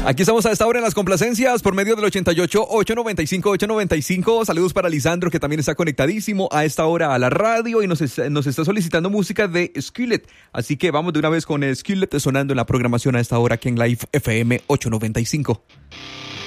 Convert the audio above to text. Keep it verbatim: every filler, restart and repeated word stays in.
Aquí estamos a esta hora en las complacencias por medio del ochenta y ocho, ochocientos noventa y cinco, ochocientos noventa y cinco. Saludos para Lisandro, que también está conectadísimo a esta hora a la radio y nos, es, nos está solicitando música de Skillet. Así que vamos de una vez con Skillet sonando en la programación a esta hora aquí en Live F M ochocientos noventa y cinco.